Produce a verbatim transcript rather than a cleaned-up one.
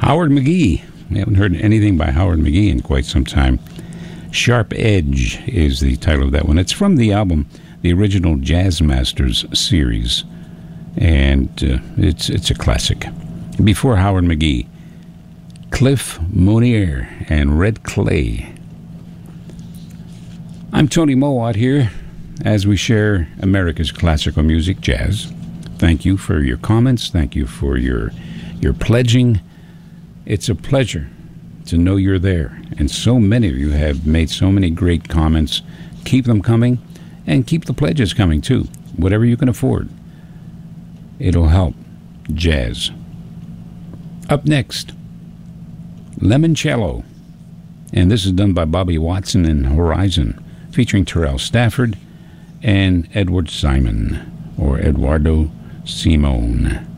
Howard McGhee. We haven't heard anything by Howard McGhee in quite some time. Sharp Edge is the title of that one. It's from the album, the original Jazz Masters series, and uh, it's it's a classic. Before Howard McGhee, Cliff Monier and Red Clay. I'm Tony Mowat here as we share America's classical music, jazz. Thank you for your comments. Thank you for your your pledging. It's a pleasure to know you're there. And so many of you have made so many great comments. Keep them coming, and keep the pledges coming too. Whatever you can afford. It'll help jazz. Up next, Lemoncello. And this is done by Bobby Watson and Horizon, featuring Terrell Stafford and Edward Simon, or Eduardo Simone.